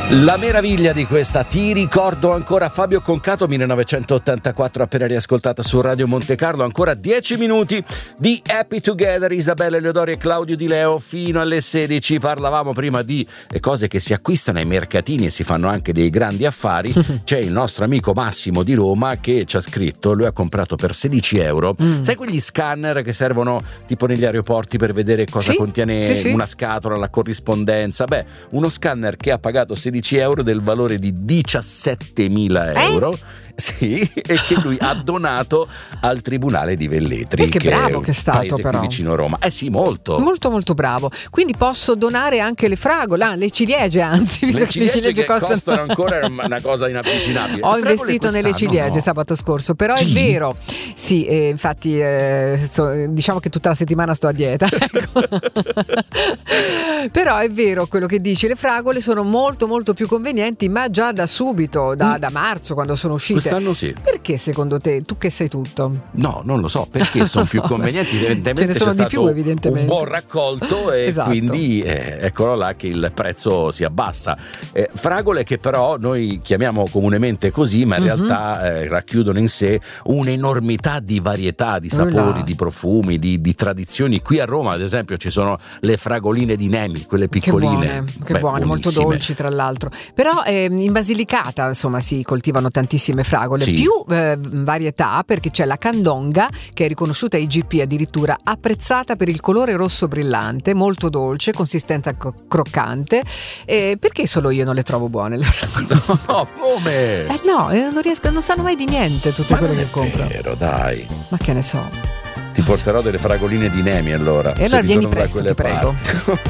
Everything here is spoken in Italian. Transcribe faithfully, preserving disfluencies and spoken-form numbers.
La meraviglia di questa, ti ricordo ancora, Fabio Concato, millenovecentottantaquattro, appena riascoltata su Radio Monte Carlo. Ancora dieci minuti di Happy Together, Isabella Eleodori e Claudio Di Leo fino alle sedici. Parlavamo prima di cose che si acquistano ai mercatini e si fanno anche dei grandi affari. C'è il nostro amico Massimo di Roma che ci ha scritto, lui ha comprato per sedici euro, mm. sai quegli scanner che servono tipo negli aeroporti per vedere cosa sì? contiene sì, sì. una scatola, la corrispondenza? Beh, uno scanner che ha pagato sedici euro del valore di diciassettemila euro. Eh? Sì, e che lui ha donato al Tribunale di Velletri, e che, che bravo è che è stato, paese però qui vicino a Roma. Eh sì, molto molto molto bravo. Quindi posso donare anche le fragole, ah, le ciliegie, anzi, visto le che ciliegie, le ciliegie che costano, costano ancora una cosa inavvicinabile. Ho investito nelle ciliegie no. sabato scorso, però sì. è vero, sì, eh, infatti eh, sto, diciamo che tutta la settimana sto a dieta, ecco. Però è vero quello che dici, le fragole sono molto molto più convenienti, ma già da subito, da, mm. da marzo, quando sono uscite. Quest'anno sì. Perché secondo te, tu che sei tutto? No, non lo so, perché sono più convenienti, evidentemente ce ne sono c'è di stato più, evidentemente. un buon raccolto e esatto. quindi eh, eccolo là che il prezzo si abbassa. Eh, fragole che però noi chiamiamo comunemente così, ma in uh-huh. realtà eh, racchiudono in sé un'enormità di varietà, di sapori, di profumi, di, di tradizioni. Qui a Roma, ad esempio, ci sono le fragoline di Nemi, quelle piccoline. Che buone, che Beh, buone, molto dolci tra l'altro. Però eh, in Basilicata, insomma, si coltivano tantissime fragole, sì. più eh, varietà, perché c'è la Candonga, che è riconosciuta I G P addirittura, apprezzata per il colore rosso brillante, molto dolce, consistenza cro- croccante. Eh, perché solo io non le trovo buone? No, come? Eh no, eh, non riesco, non sanno mai di niente tutte Ma quelle non che è compro. Vero, dai. Ma che ne so. Ti porterò delle fragoline di Nemi allora. E allora vieni presto, ti prego.